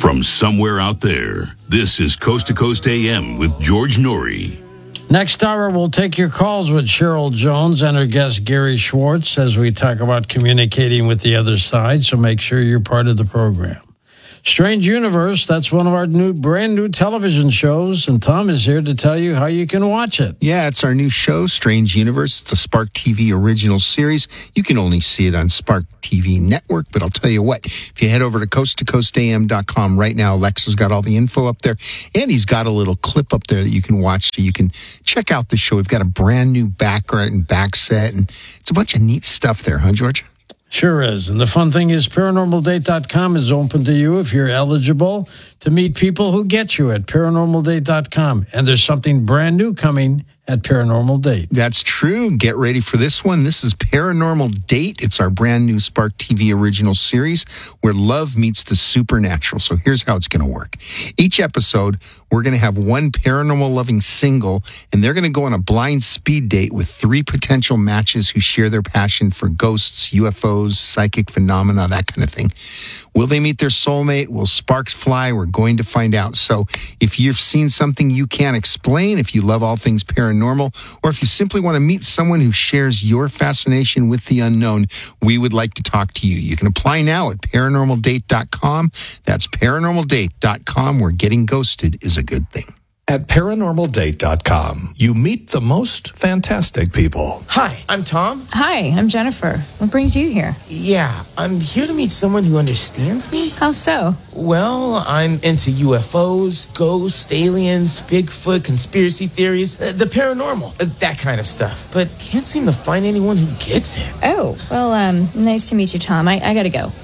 From somewhere out there, this is Coast to Coast AM with George Norrie. Next hour, we'll take your calls with Cheryl Jones and her guest Gary Schwartz as we talk about communicating with the other side, so make sure you're part of the program. Strange Universe, that's one of our brand new television shows, and Tom is here to tell you how you can watch it. Yeah, it's our new show, Strange Universe. It's a Spark TV original series. You can only see it on Spark TV Network, but I'll tell you what, if you head over to coasttocoastam.com right now, Alexa's got all the info up there, and he's got a little clip up there that you can watch so you can check out the show. We've got a brand new background and back set, and it's a bunch of neat stuff there, huh, George? Sure is. And the fun thing is ParanormalDate.com is open to you if you're eligible to meet people who get you at ParanormalDate.com. And there's something brand new coming at Paranormal Date. That's true. Get ready for this one. This is Paranormal Date. It's our brand new Spark TV original series where love meets the supernatural. So here's how it's going to work. Each episode, we're going to have one paranormal loving single, and they're going to go on a blind speed date with 3 potential matches who share their passion for ghosts, UFOs, psychic phenomena, that kind of thing. Will they meet their soulmate? Will sparks fly? We're going to find out. So if you've seen something you can't explain, if you love all things paranormal, or if you simply want to meet someone who shares your fascination with the unknown, we would like to talk to you. You can apply now at paranormaldate.com. That's paranormaldate.com, where getting ghosted is a good thing. At ParanormalDate.com, you meet the most fantastic people. Hi, I'm Tom. Hi, I'm Jennifer. What brings you here? Yeah, I'm here to meet someone who understands me. How so? Well, I'm into UFOs, ghosts, aliens, Bigfoot, conspiracy theories, the paranormal, that kind of stuff. But can't seem to find anyone who gets it. Oh, well, nice to meet you, Tom. I gotta go.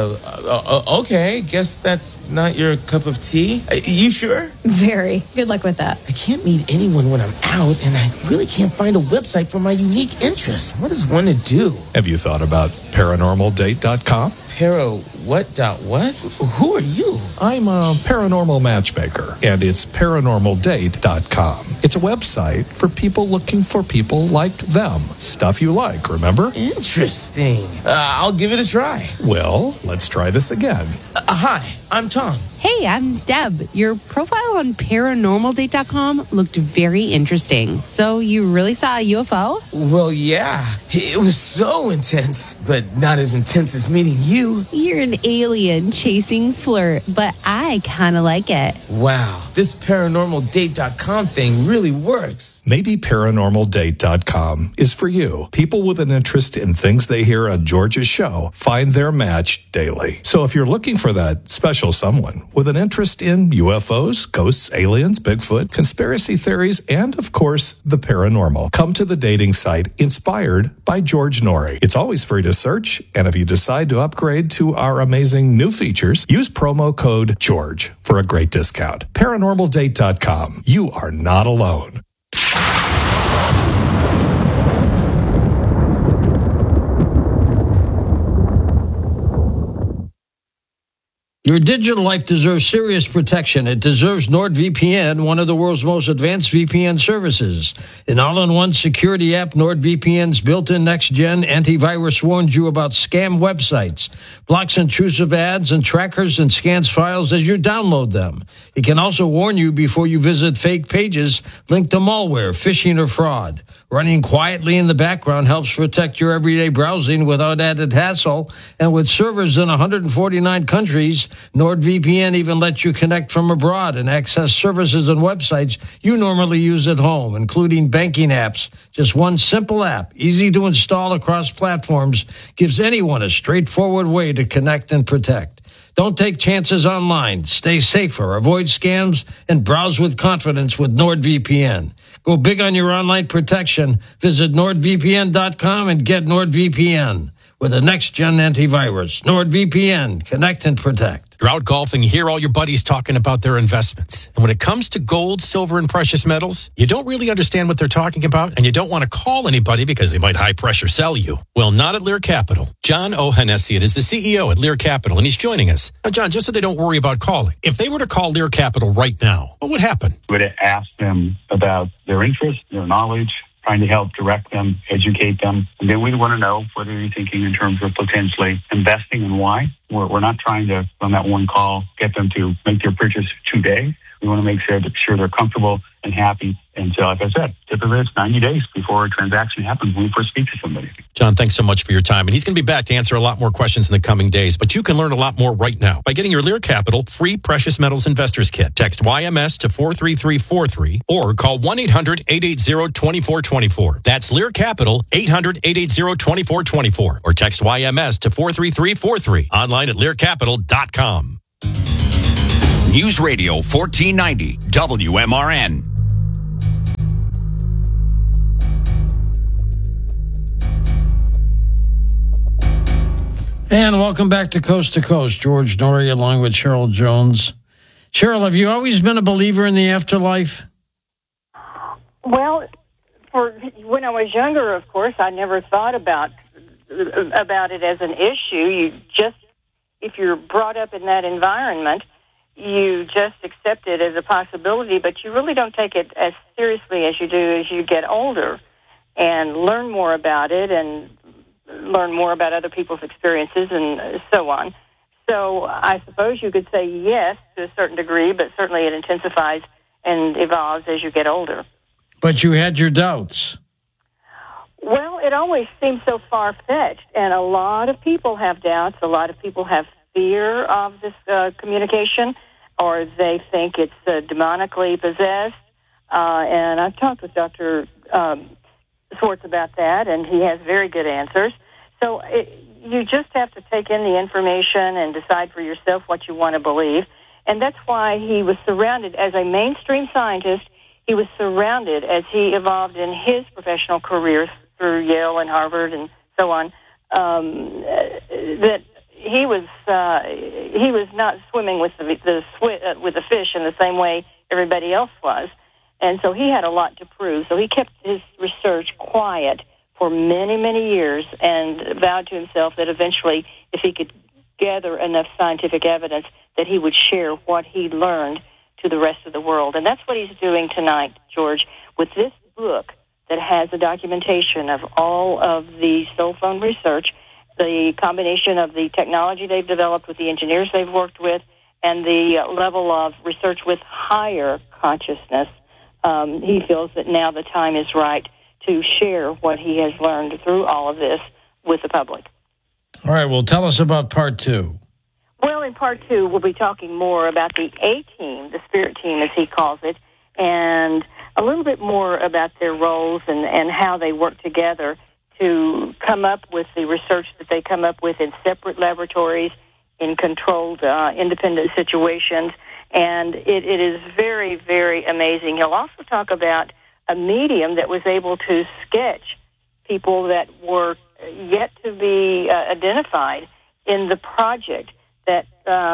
Okay. Guess that's not your cup of tea. You sure? Very. Good luck with that. I can't meet anyone when I'm out, and I really can't find a website for my unique interests. What is one to do? Have you thought about ParanormalDate.com? What? Who are you? I'm a paranormal matchmaker, and it's ParanormalDate.com. It's a website for people looking for people like them. Stuff you like, remember? Interesting. I'll give it a try. Well, let's try this again. Hi, I'm Tom. Hey, I'm Deb. Your profile on ParanormalDate.com looked very interesting. So you really saw a UFO? Well, yeah. It was so intense, but not as intense as meeting you. You're an alien chasing flirt, but I kind of like it. Wow, this ParanormalDate.com thing really works. Maybe ParanormalDate.com is for you. People with an interest in things they hear on George's show find their match daily. So if you're looking for that special someone with an interest in UFOs, ghosts, aliens, Bigfoot, conspiracy theories, and, of course, the paranormal, come to the dating site inspired by George Norrie. It's always free to search, and if you decide to upgrade to our amazing new features, use promo code GEORGE for a great discount. ParanormalDate.com. You are not alone. Your digital life deserves serious protection. It deserves NordVPN, one of the world's most advanced VPN services. An all-in-one security app, NordVPN's built-in next-gen antivirus warns you about scam websites, blocks intrusive ads and trackers, and scans files as you download them. It can also warn you before you visit fake pages linked to malware, phishing, or fraud. Running quietly in the background helps protect your everyday browsing without added hassle. And with servers in 149 countries, NordVPN even lets you connect from abroad and access services and websites you normally use at home, including banking apps. Just one simple app, easy to install across platforms, gives anyone a straightforward way to connect and protect. Don't take chances online. Stay safer, avoid scams, and browse with confidence with NordVPN. Go big on your online protection. Visit NordVPN.com and get NordVPN with a next-gen antivirus. NordVPN. Connect and protect. You're out golfing, you hear all your buddies talking about their investments. And when it comes to gold, silver, and precious metals, you don't really understand what they're talking about, and you don't want to call anybody because they might high-pressure sell you. Well, not at Lear Capital. John Ohanessian is the CEO at Lear Capital, and he's joining us. Now, John, just so they don't worry about calling, if they were to call Lear Capital right now, what would happen? Would ask them about their interest, their knowledge, trying to help direct them, educate them. And then we want to know what are you thinking in terms of potentially investing and why. We're not trying to, on that one call, get them to make their purchase today. We want to make sure they're comfortable and happy. And so, like I said, typically it's 90 days before a transaction happens when we first speak to somebody. John, thanks so much for your time. And he's going to be back to answer a lot more questions in the coming days. But you can learn a lot more right now by getting your Lear Capital free Precious Metals Investors Kit. Text YMS to 43343 or call 1-800-880-2424. That's Lear Capital, 800-880-2424. Or text YMS to 43343. Online at learcapital.com. News Radio 1490 WMRN. And welcome back to Coast. George Noory along with Cheryl Jones. Cheryl, have you always been a believer in the afterlife? Well, when I was younger, of course, I never thought about it as an issue. If you're brought up in that environment, you just accept it as a possibility, but you really don't take it as seriously as you do as you get older and learn more about it and learn more about other people's experiences and so on. So I suppose you could say yes to a certain degree, but certainly it intensifies and evolves as you get older. But you had your doubts. Well, it always seems so far-fetched, and a lot of people have doubts. A lot of people have fear of this communication, or they think it's demonically possessed. And I've talked with Dr. Swartz about that, and he has very good answers. So you just have to take in the information and decide for yourself what you want to believe. And that's why he was surrounded, as a mainstream scientist, he was surrounded as he evolved in his professional career through Yale and Harvard and so on, that he was not swimming with the fish in the same way everybody else was. And so he had a lot to prove. So he kept his research quiet for many, many years and vowed to himself that eventually, if he could gather enough scientific evidence, that he would share what he learned to the rest of the world. And that's what he's doing tonight, George, with this book that has a documentation of all of the cell phone research, the combination of the technology they've developed with the engineers they've worked with, and the level of research with higher consciousness. He feels that now the time is right to share what he has learned through all of this with the public. All right, well, tell us about part two. Well, in part two, we'll be talking more about the A-Team, the Spirit Team, as he calls it, and a little bit more about their roles and how they work together to come up with the research that they come up with in separate laboratories, in controlled, independent situations. And it is very, very amazing. He'll also talk about a medium that was able to sketch people that were yet to be identified in the project. That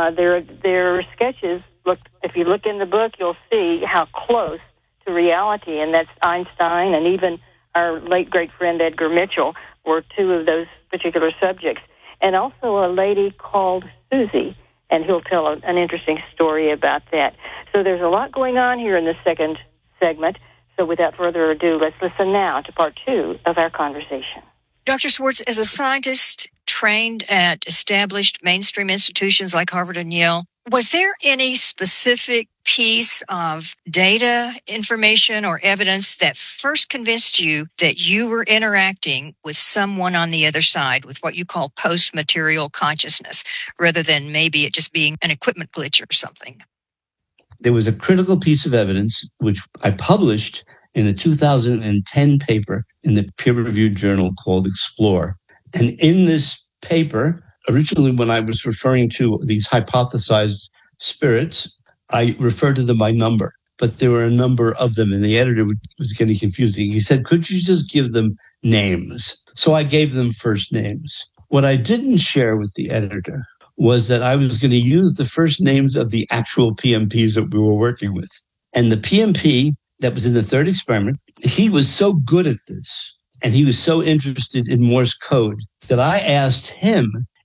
their sketches looked. If you look in the book, you'll see how close to reality. And that's Einstein and even our late great friend Edgar Mitchell were two of those particular subjects. And also a lady called Susie. And he'll tell an interesting story about that. So there's a lot going on here in the second segment. So without further ado, let's listen now to part two of our conversation. Dr. Swartz, as a scientist trained at established mainstream institutions like Harvard and Yale, was there any specific piece of data, information, or evidence that first convinced you that you were interacting with someone on the other side with what you call post-material consciousness, rather than maybe it just being an equipment glitch or something? There was a critical piece of evidence, which I published in a 2010 paper in the peer-reviewed journal called Explore. And in this paper, originally when I was referring to these hypothesized spirits, I referred to them by number, but there were a number of them, and the editor was getting confusing. He said, could you just give them names? So I gave them first names. What I didn't share with the editor was that I was going to use the first names of the actual PMPs that we were working with. And the PMP that was in the third experiment, he was so good at this, and he was so interested in Morse code that I asked him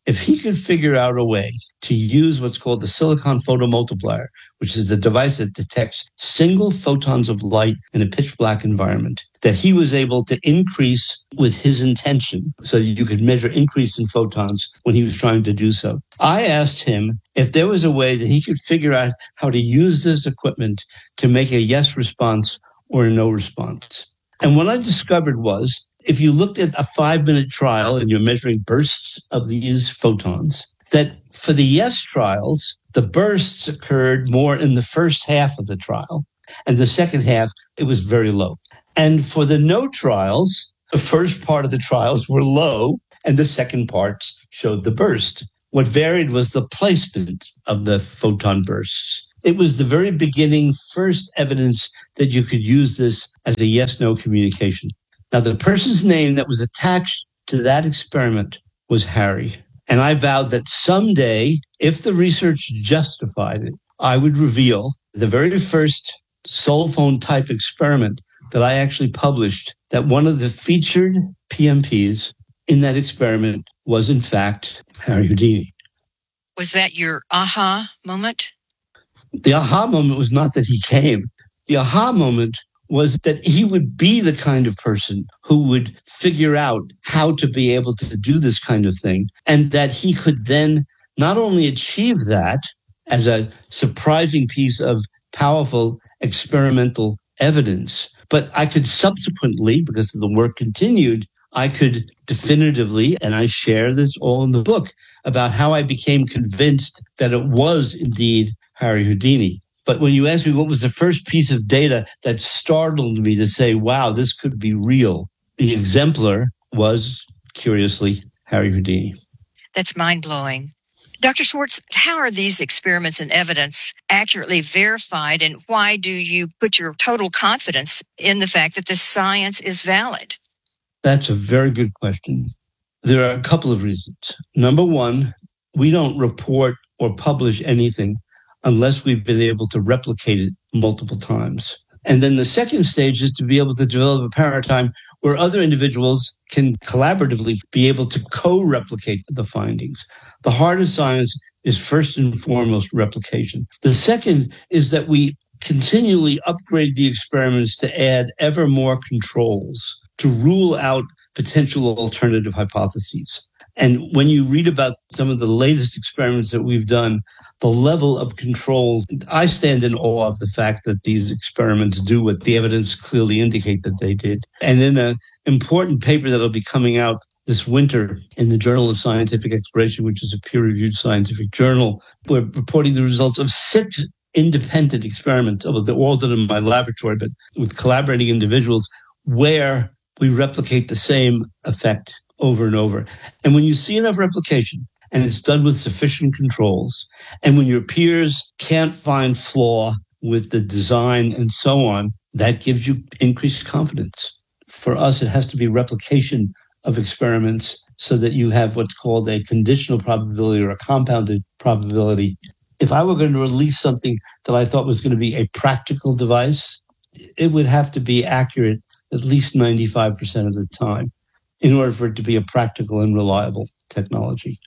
if he could figure out a way to use what's called the silicon photomultiplier, which is a device that detects single photons of light in a pitch black environment, that he was able to increase with his intention so that you could measure increase in photons when he was trying to do so. I asked him if there was a way that he could figure out how to use this equipment to make a yes response or a no response. And what I discovered was, if you looked at a 5-minute trial and you're measuring bursts of these photons, that for the yes trials, the bursts occurred more in the first half of the trial, and the second half, it was very low. And for the no trials, the first part of the trials were low, and the second parts showed the burst. What varied was the placement of the photon bursts. It was the very beginning, first evidence that you could use this as a yes-no communication. Now, the person's name that was attached to that experiment was Harry. And I vowed that someday, if the research justified it, I would reveal the very first cell phone type experiment that I actually published, that one of the featured PMPs in that experiment was, in fact, Harry Houdini. Was that your aha moment? The aha moment was not that he came. The aha moment was that he would be the kind of person who would figure out how to be able to do this kind of thing, and that he could then not only achieve that as a surprising piece of powerful experimental evidence, but I could subsequently, because the work continued, I could definitively, and I share this all in the book, about how I became convinced that it was indeed Harry Houdini. But when you ask me what was the first piece of data that startled me to say, wow, this could be real, the exemplar was, curiously, Harry Houdini. That's mind-blowing. Dr. Schwartz, how are these experiments and evidence accurately verified, and why do you put your total confidence in the fact that this science is valid? That's a very good question. There are a couple of reasons. Number one, we don't report or publish anything unless we've been able to replicate it multiple times. And then the second stage is to be able to develop a paradigm where other individuals can collaboratively be able to co-replicate the findings. The heart of science is first and foremost replication. The second is that we continually upgrade the experiments to add ever more controls to rule out potential alternative hypotheses. And when you read about some of the latest experiments that we've done, the level of controls, I stand in awe of the fact that these experiments do what the evidence clearly indicate that they did. And in an important paper that'll be coming out this winter in the Journal of Scientific Exploration, which is a peer-reviewed scientific journal, we're reporting the results of 6 independent experiments, they're all done in my laboratory, but with collaborating individuals, where we replicate the same effect over and over. And when you see enough replication, and it's done with sufficient controls, and when your peers can't find flaw with the design and so on, that gives you increased confidence. For us, it has to be replication of experiments so that you have what's called a conditional probability or a compounded probability. If I were going to release something that I thought was going to be a practical device, it would have to be accurate at least 95% of the time in order for it to be a practical and reliable technology.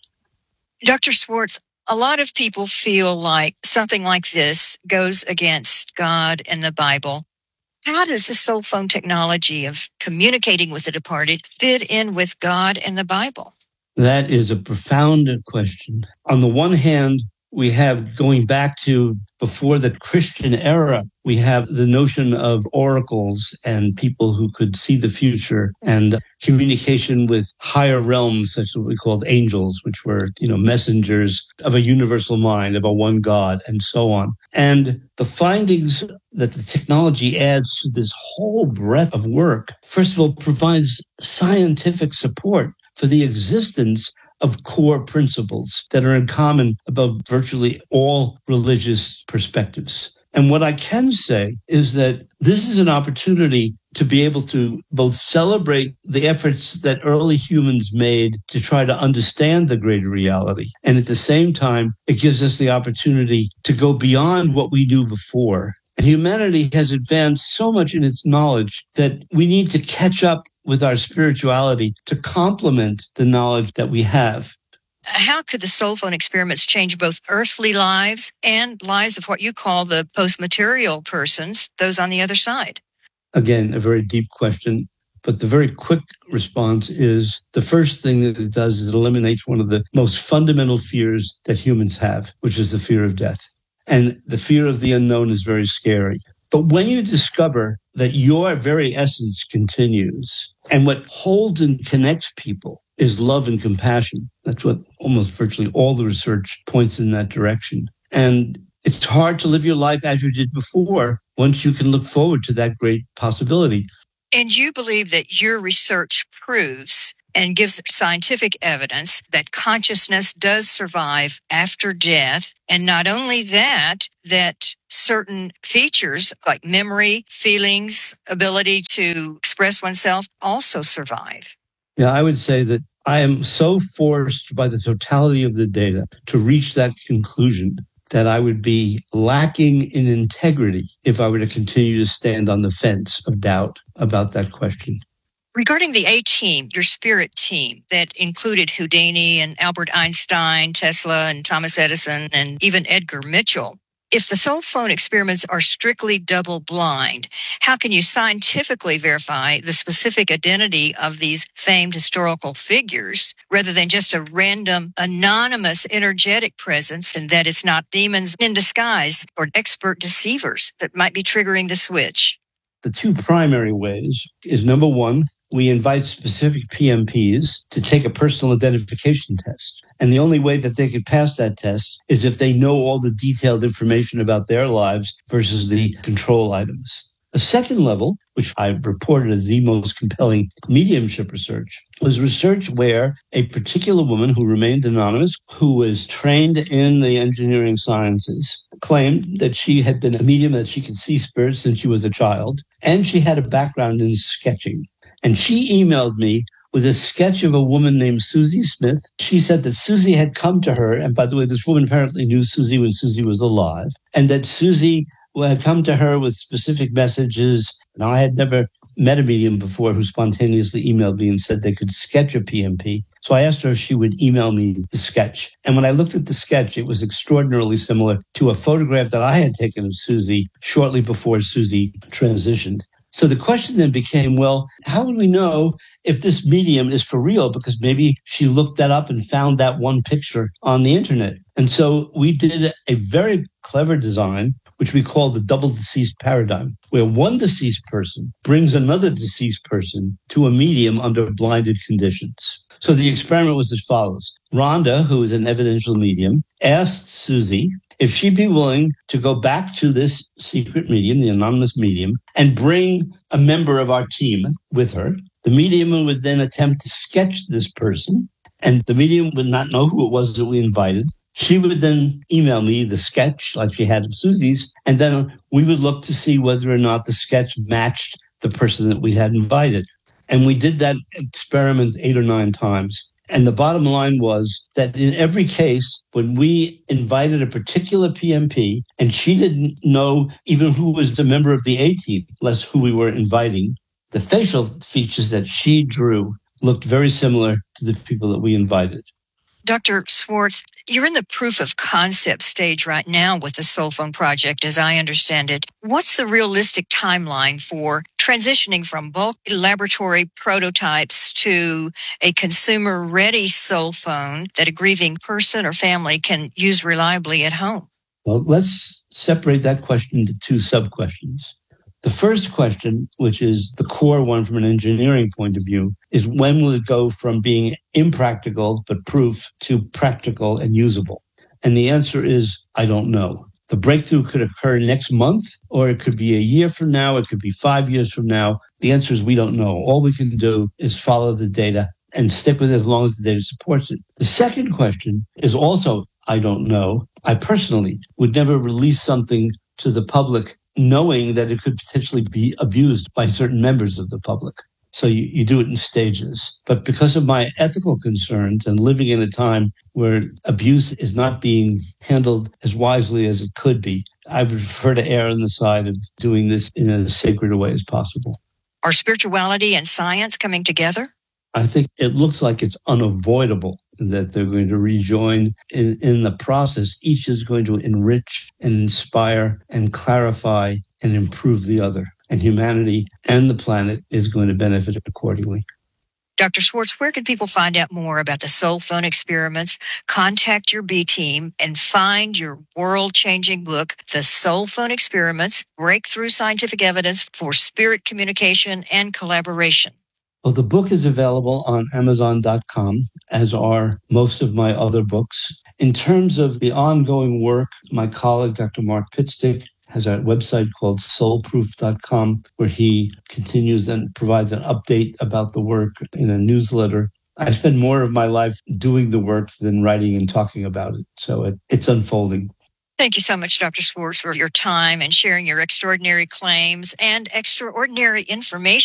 Dr. Schwartz, a lot of people feel like something like this goes against God and the Bible. How does the cell phone technology of communicating with the departed fit in with God and the Bible? That is a profound question. On the one hand, we have, going back to before the Christian era, we have the notion of oracles and people who could see the future and communication with higher realms, such as what we called angels, which were, messengers of a universal mind, of a one God, and so on. And the findings that the technology adds to this whole breadth of work, first of all, provides scientific support for the existence of core principles that are in common about virtually all religious perspectives. And what I can say is that this is an opportunity to be able to both celebrate the efforts that early humans made to try to understand the greater reality. And at the same time, it gives us the opportunity to go beyond what we knew before. And humanity has advanced so much in its knowledge that we need to catch up with our spirituality to complement the knowledge that we have. How could the soul phone experiments change both earthly lives and lives of what you call the post-material persons, those on the other side? Again, a very deep question. But the very quick response is the first thing that it does is it eliminates one of the most fundamental fears that humans have, which is the fear of death. And the fear of the unknown is very scary. But when you discover that your very essence continues and what holds and connects people is love and compassion, that's what almost virtually all the research points in that direction. And it's hard to live your life as you did before once you can look forward to that great possibility. And you believe that your research proves and gives scientific evidence that consciousness does survive after death. And not only that, that certain features like memory, feelings, ability to express oneself also survive. Yeah, I would say that I am so forced by the totality of the data to reach that conclusion that I would be lacking in integrity if I were to continue to stand on the fence of doubt about that question. Regarding the A-team, your spirit team that included Houdini and Albert Einstein, Tesla and Thomas Edison, and even Edgar Mitchell, if the soul phone experiments are strictly double-blind, how can you scientifically verify the specific identity of these famed historical figures rather than just a random, anonymous, energetic presence, and that it's not demons in disguise or expert deceivers that might be triggering the switch? The two primary ways is, number one, we invite specific PMPs to take a personal identification test. And the only way that they could pass that test is if they know all the detailed information about their lives versus the control items. A second level, which I reported as the most compelling mediumship research, was research where a particular woman who remained anonymous, who was trained in the engineering sciences, claimed that she had been a medium, that she could see spirits since she was a child, and she had a background in sketching. And she emailed me with a sketch of a woman named Susie Smith. She said that Susie had come to her, and by the way, this woman apparently knew Susie when Susie was alive, and that Susie had come to her with specific messages. Now, I had never met a medium before who spontaneously emailed me and said they could sketch a PMP. So I asked her if she would email me the sketch. And when I looked at the sketch, it was extraordinarily similar to a photograph that I had taken of Susie shortly before Susie transitioned. So the question then became, well, how would we know if this medium is for real? Because maybe she looked that up and found that one picture on the internet. And so we did a very clever design, which we call the double deceased paradigm, where one deceased person brings another deceased person to a medium under blinded conditions. So the experiment was as follows. Rhonda, who is an evidential medium, asked Susie if she'd be willing to go back to this secret medium, the anonymous medium, and bring a member of our team with her. The medium would then attempt to sketch this person, and the medium would not know who it was that we invited. She would then email me the sketch like she had of Susie's, and then we would look to see whether or not the sketch matched the person that we had invited. And we did that experiment 8 or 9 times. And the bottom line was that in every case, when we invited a particular PMP, and she didn't know even who was a member of the A-team, less who we were inviting, the facial features that she drew looked very similar to the people that we invited. Dr. Swartz, you're in the proof of concept stage right now with the Soul Phone project, as I understand it. What's the realistic timeline for transitioning from bulk laboratory prototypes to a consumer-ready soul phone that a grieving person or family can use reliably at home? Well, let's separate that question into 2 sub-questions. The first question, which is the core one from an engineering point of view, is when will it go from being impractical but proof to practical and usable? And the answer is, I don't know. The breakthrough could occur next month, or it could be a year from now, it could be 5 years from now. The answer is we don't know. All we can do is follow the data and stick with it as long as the data supports it. The second question is also, I don't know. I personally would never release something to the public knowing that it could potentially be abused by certain members of the public. So you do it in stages. But because of my ethical concerns and living in a time where abuse is not being handled as wisely as it could be, I would prefer to err on the side of doing this in as sacred a way as possible. Are spirituality and science coming together? I think it looks like it's unavoidable that they're going to rejoin. In the process, each is going to enrich and inspire and clarify and improve the other. And humanity and the planet is going to benefit accordingly. Dr. Schwartz, where can people find out more about the Soul Phone experiments, contact your B team, and find your world-changing book, The Soul Phone Experiments, Breakthrough Scientific Evidence for Spirit Communication and Collaboration? Well, the book is available on Amazon.com, as are most of my other books. In terms of the ongoing work, my colleague, Dr. Mark Pitstick, has a website called soulproof.com, where he continues and provides an update about the work in a newsletter. I spend more of my life doing the work than writing and talking about it. So it's unfolding. Thank you so much, Dr. Schwartz, for your time and sharing your extraordinary claims and extraordinary information.